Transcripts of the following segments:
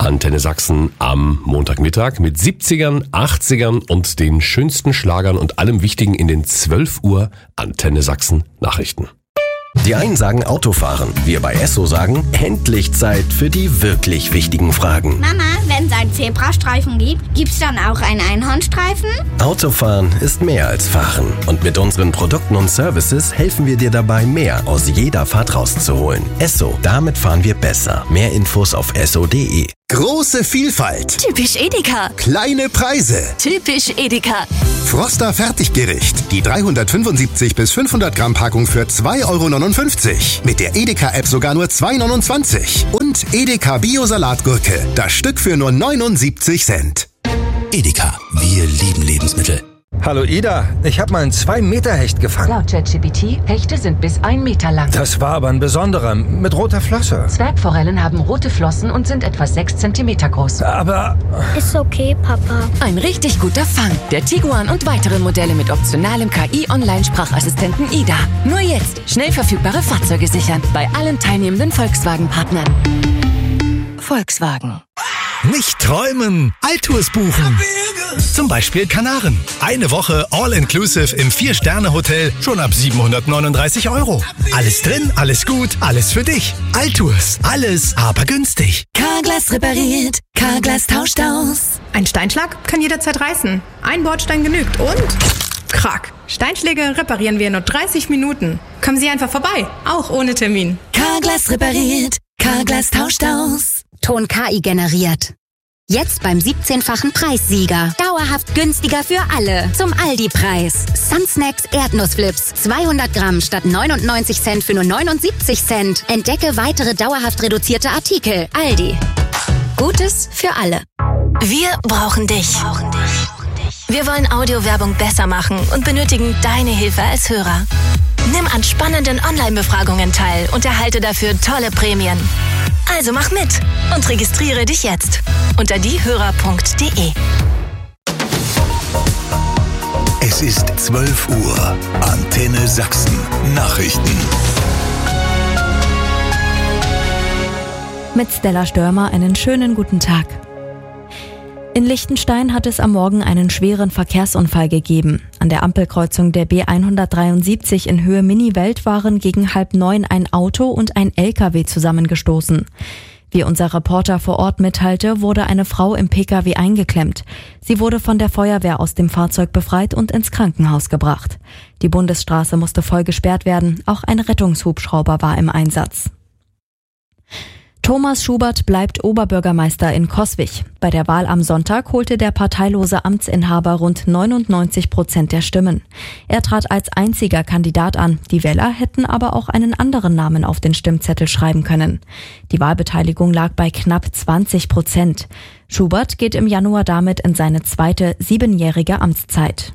Antenne Sachsen am Montagmittag mit 70ern, 80ern und den schönsten Schlagern und allem Wichtigen in den 12 Uhr Antenne Sachsen Nachrichten. Die einen sagen Autofahren, wir bei Esso sagen, endlich Zeit für die wirklich wichtigen Fragen. Mama, wenn es einen Zebrastreifen gibt, gibt's dann auch einen Einhornstreifen? Autofahren ist mehr als Fahren. Und mit unseren Produkten und Services helfen wir dir dabei, mehr aus jeder Fahrt rauszuholen. Esso, damit fahren wir besser. Mehr Infos auf esso.de. Große Vielfalt. Typisch Edeka. Kleine Preise. Typisch Edeka. Froster Fertiggericht. Die 375 bis 500 Gramm Packung für 2,59 €. Mit der Edeka-App sogar nur 2,29 €. Und Edeka Bio-Salatgurke. Das Stück für nur 79 Cent. Edeka, wir lieben Lebensmittel. Hallo Ida, ich habe mal einen 2-Meter-Hecht gefangen. Laut ChatGPT, Hechte sind bis 1 Meter lang. Das war aber ein besonderer, mit roter Flosse. Zwergforellen haben rote Flossen und sind etwa 6 Zentimeter groß. Aber... Ist okay, Papa. Ein richtig guter Fang. Der Tiguan und weitere Modelle mit optionalem KI-Online-Sprachassistenten Ida. Nur jetzt schnell verfügbare Fahrzeuge sichern. Bei allen teilnehmenden Volkswagen-Partnern. Volkswagen. Nicht träumen, Altours buchen. Zum Beispiel Kanaren. Eine Woche All-Inclusive im 4-Sterne-Hotel schon ab 739 €. Alles drin, alles gut, alles für dich. Altours, alles aber günstig. Carglass repariert, Carglass tauscht aus. Ein Steinschlag kann jederzeit reißen. Ein Bordstein genügt und... Krack. Steinschläge reparieren wir in nur 30 Minuten. Kommen Sie einfach vorbei, auch ohne Termin. Carglass repariert, Carglass tauscht aus. Ton KI generiert. Jetzt beim 17-fachen Preissieger. Dauerhaft günstiger für alle. Zum Aldi-Preis. Sunsnacks Erdnussflips. 200 Gramm statt 99 Cent für nur 79 Cent. Entdecke weitere dauerhaft reduzierte Artikel. Aldi. Gutes für alle. Wir brauchen dich. Wir wollen Audiowerbung besser machen und benötigen deine Hilfe als Hörer. Nimm an spannenden Online-Befragungen teil und erhalte dafür tolle Prämien. Also mach mit und registriere dich jetzt unter diehörer.de. Es ist 12 Uhr. Antenne Sachsen. Nachrichten. Mit Stella Störmer einen schönen guten Tag. In Liechtenstein hat es am Morgen einen schweren Verkehrsunfall gegeben. An der Ampelkreuzung der B173 in Höhe Miniwelt waren gegen 8:30 ein Auto und ein LKW zusammengestoßen. Wie unser Reporter vor Ort mitteilte, wurde eine Frau im PKW eingeklemmt. Sie wurde von der Feuerwehr aus dem Fahrzeug befreit und ins Krankenhaus gebracht. Die Bundesstraße musste voll gesperrt werden, auch ein Rettungshubschrauber war im Einsatz. Thomas Schubert bleibt Oberbürgermeister in Coswig. Bei der Wahl am Sonntag holte der parteilose Amtsinhaber rund 99% der Stimmen. Er trat als einziger Kandidat an. Die Wähler hätten aber auch einen anderen Namen auf den Stimmzettel schreiben können. Die Wahlbeteiligung lag bei knapp 20%. Schubert geht im Januar damit in seine zweite 7-jährige Amtszeit.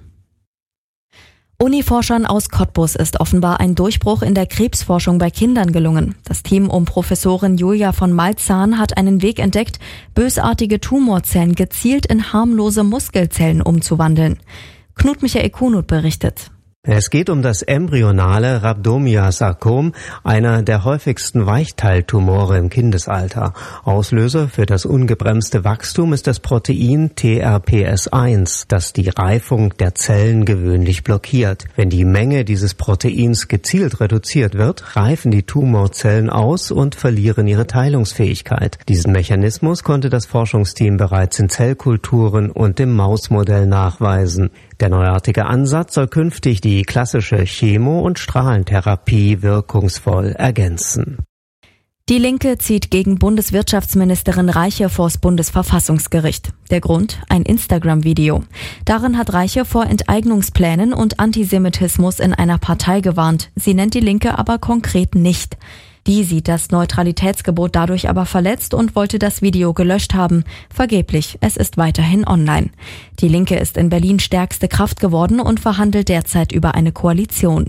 Uniforschern aus Cottbus ist offenbar ein Durchbruch in der Krebsforschung bei Kindern gelungen. Das Team um Professorin Julia von Malzahn hat einen Weg entdeckt, bösartige Tumorzellen gezielt in harmlose Muskelzellen umzuwandeln. Knut Michael Kunut berichtet. Es geht um das embryonale Rhabdomyosarkom, einer der häufigsten Weichteiltumore im Kindesalter. Auslöser für das ungebremste Wachstum ist das Protein TRPS1, das die Reifung der Zellen gewöhnlich blockiert. Wenn die Menge dieses Proteins gezielt reduziert wird, reifen die Tumorzellen aus und verlieren ihre Teilungsfähigkeit. Diesen Mechanismus konnte das Forschungsteam bereits in Zellkulturen und im Mausmodell nachweisen. Der neuartige Ansatz soll künftig die klassische Chemo- und Strahlentherapie wirkungsvoll ergänzen. Die Linke zieht gegen Bundeswirtschaftsministerin Reiche vors Bundesverfassungsgericht. Der Grund? Ein Instagram-Video. Darin hat Reiche vor Enteignungsplänen und Antisemitismus in einer Partei gewarnt. Sie nennt die Linke aber konkret nicht. Die sieht das Neutralitätsgebot dadurch aber verletzt und wollte das Video gelöscht haben. Vergeblich, es ist weiterhin online. Die Linke ist in Berlin stärkste Kraft geworden und verhandelt derzeit über eine Koalition.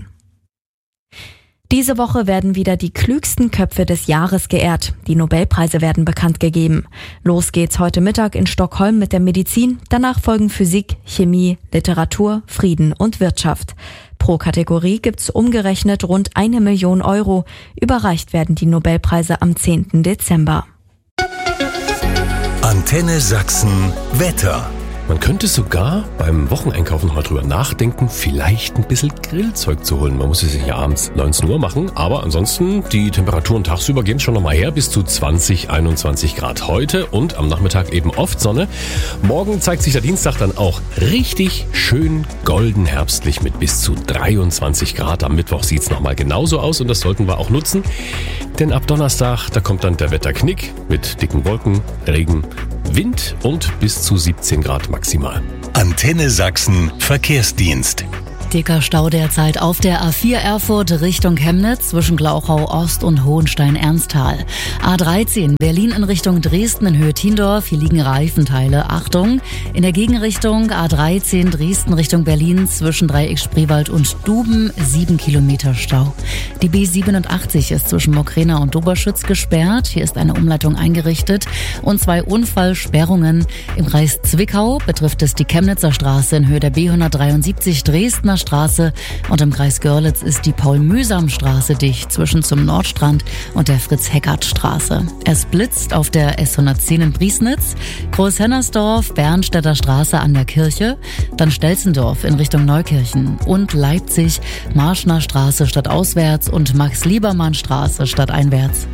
Diese Woche werden wieder die klügsten Köpfe des Jahres geehrt. Die Nobelpreise werden bekannt gegeben. Los geht's heute Mittag in Stockholm mit der Medizin. Danach folgen Physik, Chemie, Literatur, Frieden und Wirtschaft. Pro Kategorie gibt's umgerechnet rund 1 Million €. Überreicht werden die Nobelpreise am 10. Dezember. Antenne Sachsen Wetter. Man könnte sogar beim Wocheneinkaufen mal drüber nachdenken, vielleicht ein bisschen Grillzeug zu holen. Man muss es ja abends 19 Uhr machen, aber ansonsten die Temperaturen tagsüber gehen schon nochmal her bis zu 20, 21 Grad heute und am Nachmittag eben oft Sonne. Morgen zeigt sich der Dienstag dann auch richtig schön golden herbstlich mit bis zu 23 Grad. Am Mittwoch sieht es nochmal genauso aus und das sollten wir auch nutzen, denn ab Donnerstag, da kommt dann der Wetterknick mit dicken Wolken, Regen, Wind und bis zu 17 Grad maximal. Antenne Sachsen Verkehrsdienst. Dicker Stau derzeit auf der A4 Erfurt Richtung Chemnitz zwischen Glauchau Ost und Hohenstein-Ernsthal. A13 Berlin in Richtung Dresden in Höhe Tiendorf. Hier liegen Reifenteile. Achtung! In der Gegenrichtung A13 Dresden Richtung Berlin zwischen Dreieck Spreewald und Duben 7 Kilometer Stau. Die B87 ist zwischen Mokrena und Doberschütz gesperrt. Hier ist eine Umleitung eingerichtet und 2 Unfallsperrungen. Im Kreis Zwickau betrifft es die Chemnitzer Straße in Höhe der B173 Dresdner Straße und im Kreis Görlitz ist die Paul-Mühsam-Straße dicht zwischen zum Nordstrand und der Fritz-Heckert-Straße. Es blitzt auf der S110 in Briesnitz, Großhennersdorf, Bernstädter Straße an der Kirche, dann Stelzendorf in Richtung Neukirchen und Leipzig, Marschner Straße stadtauswärts und Max-Liebermann-Straße stadteinwärts.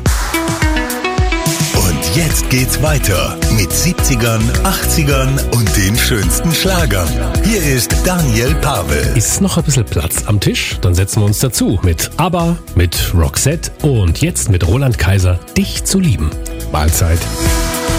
Und jetzt geht's weiter mit 70ern, 80ern und den schönsten Schlagern. Hier ist Daniel Pavel. Ist noch ein bisschen Platz am Tisch? Dann setzen wir uns dazu mit ABBA, mit Roxette und jetzt mit Roland Kaiser, Dich zu lieben. Mahlzeit.